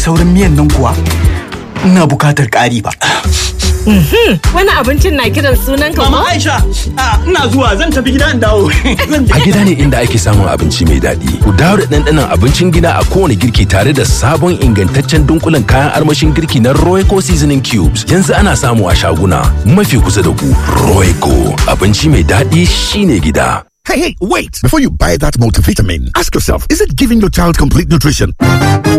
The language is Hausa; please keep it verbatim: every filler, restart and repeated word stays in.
Sauran miyan nan kuwa ina bukatar ƙari ba. Wani abincin na kiran sunan ka ko? Mama Aisha, ina zuwa zan tafi gida in dawo. A gida ne inda ake samun abinci mai daɗi. Ku dawo da ɗanɗanon abincin gida a kowane girki tare da sabon ingantaccen dunkulen kayan armashin girki na Royco Seasoning Cubes. Yanzu ana samu a shaguna mafi kusa da ku. Royco, abinci mai daɗi shine gida. Hey, hey, wait! Before you buy that multivitamin, ask yourself, is it giving your child complete nutrition?